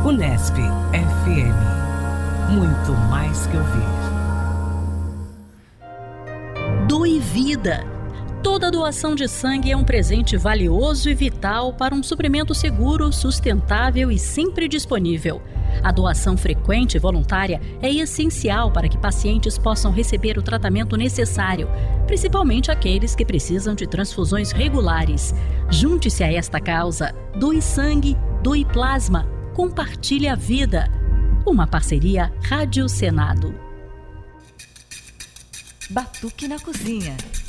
Unesp FM. Muito mais que ouvir. Doe vida. Toda doação de sangue é um presente valioso e vital para um suprimento seguro, sustentável e sempre disponível. A doação frequente e voluntária é essencial para que pacientes possam receber o tratamento necessário, principalmente aqueles que precisam de transfusões regulares. Junte-se a esta causa. Doe sangue, doe plasma, compartilhe a vida. Uma parceria Rádio Senado. Batuque na Cozinha.